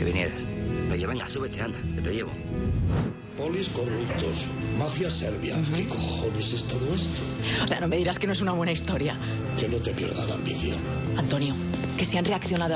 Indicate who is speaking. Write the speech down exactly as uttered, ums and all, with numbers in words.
Speaker 1: que vinieras. Oye, venga, súbete, anda, que te llevo.
Speaker 2: Polis corruptos, mafia serbia. Uh-huh. ¿Qué cojones es todo esto?
Speaker 3: O sea, no me dirás que no es una buena historia.
Speaker 2: Que no te pierdas la ambición.
Speaker 3: Antonio, que si han reaccionado